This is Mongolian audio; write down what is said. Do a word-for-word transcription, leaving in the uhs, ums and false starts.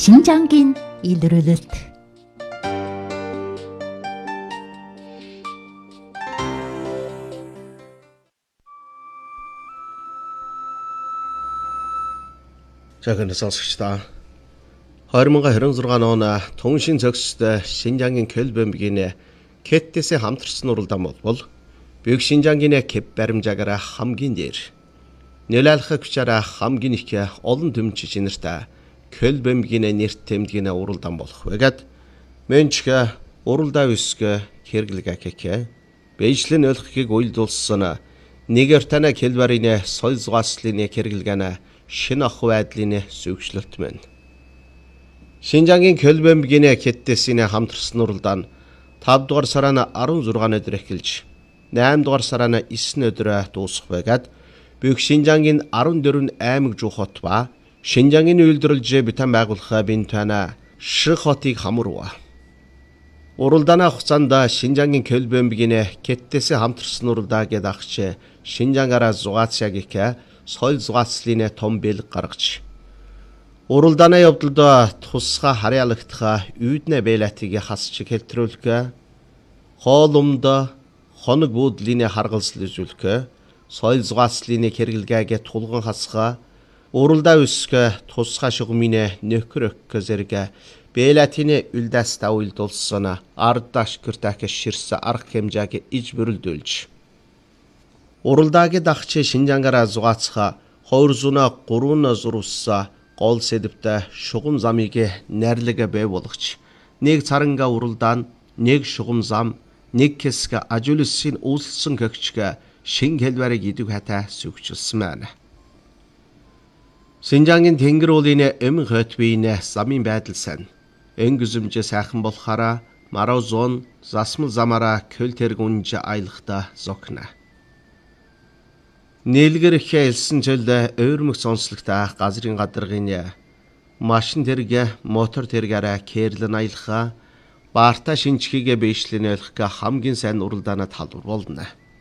신장긴 일르르르트 За гэнэ сонсогчдаа хоёр мың двадцать шесть оны Түншин зохистой Шинжангийн Көлбөмбөгийн Кэттээс хамтарсан уралдаан болбол Büyük Шинжангийн Кэп баримжаагаараа хамгийн дээр нөлөөлөх хүчээр хамгийн их олон төмч шинэртэй Көлбөмбөгийн нэрт тэмдгийн уралдаан болох байгаад мэнчгэ уралдаа үсгэ хэрэглэгээ кэкэ бэжлэн өлхгийг уйлдулсан нэг өртөна Кэлбарийн соёл зугаслын хэрэглэгээнэ шинэ ах байдлын зөвчлөлт мэн. Шинжангийн Көлбөмбөгийн Кэттээсийн хамтарсан уралдаан тавд дугаар сарын арван зургааны өдөр эхэлж наймд дугаар сарын девөн өдөр дуусах байгаад Büyük Шинжангийн арван дөрвөн аймаг жуухот ба Шинжангийн үйлдвэрлэж битэн байгуулах бинтана Ших хотыг хамруулва. Уралдааны хугацаанд Шинжангийн Көлбөмбөгийн Кэттээс хамтарсан уралдаа гээд агч Шинжангаараа зугаацягийг соёл зугаацлын том бэлэг гаргаж уралдааны явдалд тусгай харьяалагдах үйднэ бэлэтийг хасч хэлтрүүлэх хоолумд хоног буудлын харгалзал үзүүлэх соёл зугаацлын хэрэглэгээ тулган хасах уралдаа үсэх тусгай шугамын нөхрөх зэрэг бэлэтийн үлдэстэ уйлдулсан ардаш кертак ширс арга хэмжээг иж бүрэлдүүлж уралдааг дагч Шинжангаараа зугаацах хоёр зуун гурван зурвас гол сэдвтэй шугам замыг найрлага бай болгоч нэг царанга уралдаан нэг шугам зам нэг хэсэг ажуулсан үйлсэн гэгчг шин хэлбэрийг идэв хата сүгчилсэн байна. Шинжангийн тэнгэр уулын эмэн хотбийн замын байдал сайн энгүзэмж сайхан болохаараа марав зон засмал замаараа көл тэргүнж аялахта зокна. Нийлгэр их элсэн чөл өөрмөг сонслогтой газрын гадаргын машин тэрэг мотор тэргээрээ кэрлэн аялах баарта шинжхийгээ бийшлэн ойлгох хамгийн сайн уралдааны талбар болно.